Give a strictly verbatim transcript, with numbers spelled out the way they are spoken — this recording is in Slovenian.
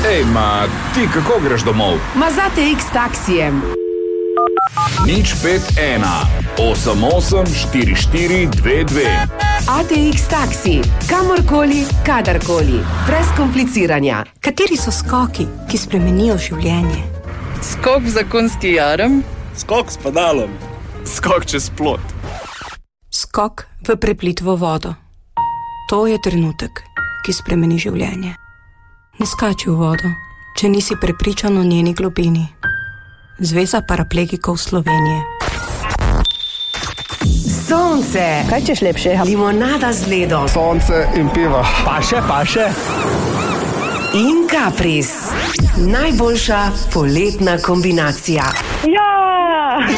Ej, ma ti kako greš domov? Ma za te X taksijem. Nič pet ena, osem osem, štiri štiri dve dve. A T X taksi, kamorkoli, kadarkoli, brez kompliciranja. Kateri so skoki, ki spremenijo življenje? Skok v zakonski jarem. Skok s pedalom. Skok čez plot. Skok v preplitvo vodo. To je trenutek, ki spremeni življenje. Ne skači v vodo, če nisi prepričan o njeni globini. Zveza paraplegikov Slovenije. Sonce. Kaj češ lepše? Limonada z ledom. Sonce in piva. Paše, paše. In kapris. Najboljša poletna kombinacija. Ja!